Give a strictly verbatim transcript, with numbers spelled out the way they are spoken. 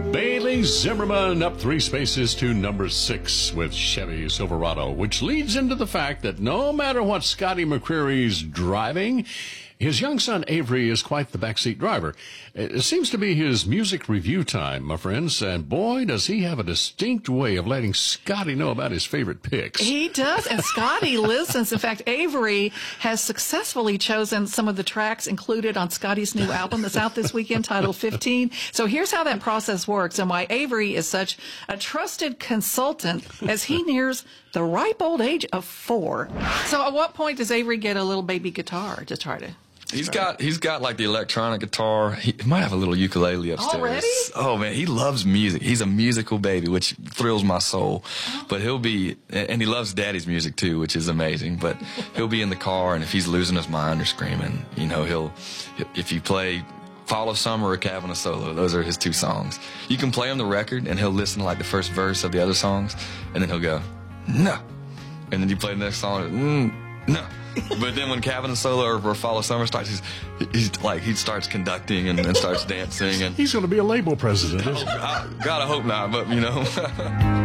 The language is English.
Bailey Zimmerman up three spaces to number six with Chevy Silverado, which leads into the fact that no matter what Scotty McCreery's driving, his young son Avery is quite the backseat driver. It seems to be his music review time, my friends, and boy, does he have a distinct way of letting Scotty know about his favorite picks. He does, and Scotty listens. In fact, Avery has successfully chosen some of the tracks included on Scotty's new album that's out this weekend, titled fifteen. So here's how that process works and why Avery is such a trusted consultant as he nears the ripe old age of four. So at what point does Avery get a little baby guitar to try to... He's got he's got like the electronic guitar. He might have a little ukulele upstairs. Already? Oh man, he loves music. He's a musical baby, which thrills my soul. But he'll be, and he loves Daddy's music too, which is amazing. But he'll be in the car, and if he's losing his mind or screaming, you know, he'll if you play Follow Summer or Cabin Solo, those are his two songs. You can play him the record, and he'll listen to like the first verse of the other songs, and then he'll go, no, and then you play the next song, mm, no. But then when Cabin Solo or, or Follow Summer starts, he's, he's like he starts conducting and, and starts dancing, and he's going to be a label president. Oh, God, I hope not, but you know.